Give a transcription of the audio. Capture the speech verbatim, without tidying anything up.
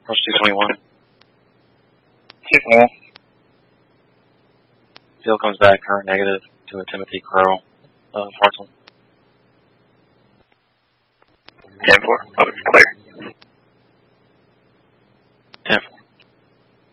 Approach two twenty-one. two twenty-one. Field comes back, current negative to a Timothy Crow of Hartsel. ten four.